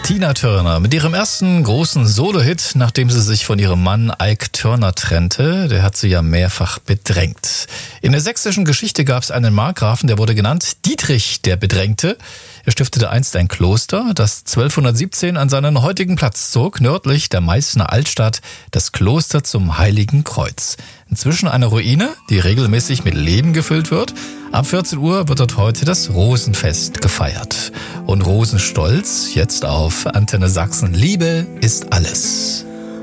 Tina Turner mit ihrem ersten großen Solo-Hit, nachdem sie sich von ihrem Mann Ike Turner trennte. Der hat sie ja mehrfach bedrängt. In der sächsischen Geschichte gab es einen Markgrafen, der wurde genannt Dietrich der Bedrängte. Er stiftete einst ein Kloster, das 1217 an seinen heutigen Platz zog, nördlich der Meißner Altstadt, das Kloster zum Heiligen Kreuz. Inzwischen eine Ruine, die regelmäßig mit Leben gefüllt wird. Ab 14 Uhr wird dort heute das Rosenfest gefeiert. Und Rosenstolz, jetzt auf Antenne Sachsen. Liebe ist alles.